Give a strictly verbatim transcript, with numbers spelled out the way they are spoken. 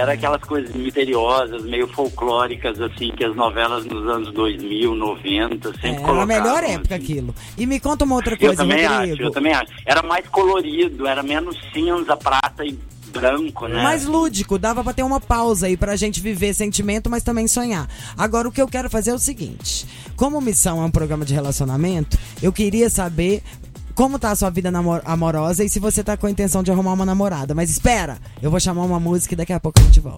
era aquelas coisas misteriosas, meio folclóricas, assim, que as novelas nos anos dois mil, noventa sempre É, colocavam. era a melhor época assim. aquilo. E me conta uma outra coisa, eu também Rodrigo. acho, eu também acho. Era mais colorido, era menos cinza, prata e branco, né? Mais lúdico, dava pra ter uma pausa aí pra gente viver sentimento, mas também sonhar. Agora, o que eu quero fazer é o seguinte: como Missão é um programa de relacionamento, eu queria saber como tá a sua vida namor- amorosa e se você tá com a intenção de arrumar uma namorada. Mas espera, eu vou chamar uma música e daqui a pouco a gente volta.